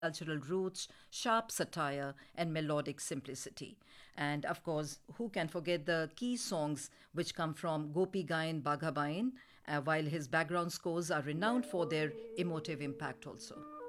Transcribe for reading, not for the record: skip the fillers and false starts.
cultural roots, sharp satire, and melodic simplicity. And of course, who can forget the key songs which come from Gopi Gayan Baghabain, while his background scores are renowned for their emotive impact also.